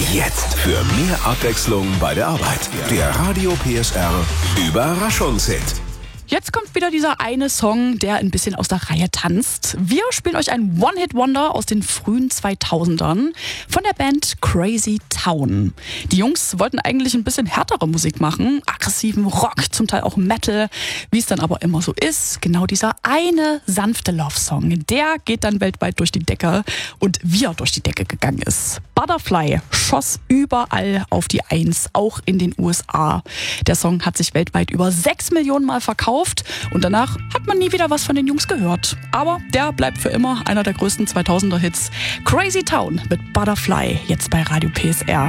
Jetzt für mehr Abwechslung bei der Arbeit. Der Radio PSR Überraschungshit. Jetzt kommt wieder dieser eine Song, der ein bisschen aus der Reihe tanzt. Wir spielen euch ein One-Hit-Wonder aus den frühen 2000ern von der Band Crazy Town. Die Jungs wollten eigentlich ein bisschen härtere Musik machen, aggressiven Rock, zum Teil auch Metal. Wie es dann aber immer so ist, genau dieser eine sanfte Love-Song, der geht dann weltweit durch die Decke und wie er durch die Decke gegangen ist. Butterfly schoss überall auf die Eins, auch in den USA. Der Song hat sich weltweit über 6 Millionen Mal verkauft und danach hat man nie wieder was von den Jungs gehört. Aber der bleibt für immer einer der größten 2000er-Hits. Crazy Town mit Butterfly, jetzt bei Radio PSR.